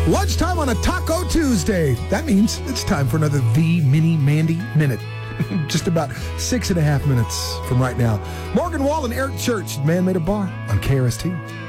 Lunchtime on a Taco Tuesday. That means it's time for another The Mini Mandy Minute. Just about 6.5 minutes from right now. Morgan Wall and Eric Church, Man Made a Bar on KRST.